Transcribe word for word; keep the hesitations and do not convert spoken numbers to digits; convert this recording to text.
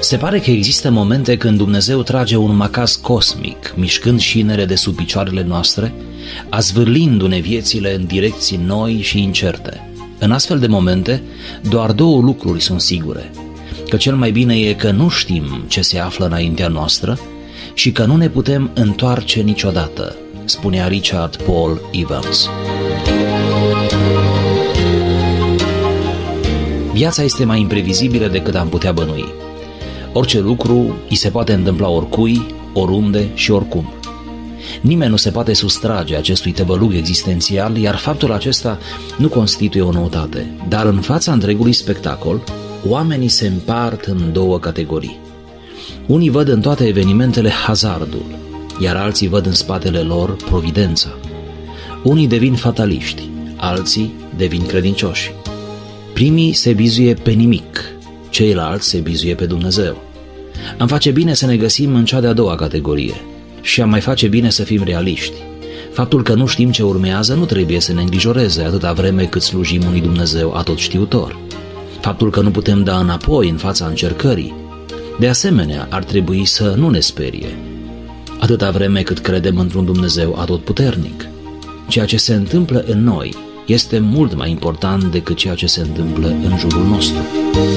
Se pare că există momente când Dumnezeu trage un macaz cosmic, mișcând șinele de sub picioarele noastre, azvârlindu-ne viețile în direcții noi și incerte. În astfel de momente, doar două lucruri sunt sigure: că cel mai bine e că nu știm ce se află înaintea noastră și că nu ne putem întoarce niciodată, spunea Richard Paul Evans. Viața este mai imprevizibilă decât am putea bănui. Orice lucru îi se poate întâmpla oricui, oriunde și oricum. Nimeni nu se poate sustrage acestui tăvălug existențial, iar faptul acesta nu constituie o noutate. Dar în fața întregului spectacol, oamenii se împart în două categorii. Unii văd în toate evenimentele hazardul, iar alții văd în spatele lor providența. Unii devin fataliști, alții devin credincioși. Primii se bizuie pe nimic, ceilalți se bizuie pe Dumnezeu. Am face bine să ne găsim în cea de-a doua categorie și am mai face bine să fim realiști. Faptul că nu știm ce urmează nu trebuie să ne îngrijoreze atâta vreme cât slujim unui Dumnezeu atotștiutor. Faptul că nu putem da înapoi în fața încercării, de asemenea, ar trebui să nu ne sperie, atâta vreme cât credem într-un Dumnezeu atotputernic. Ceea ce se întâmplă în noi este mult mai important decât ceea ce se întâmplă în jurul nostru.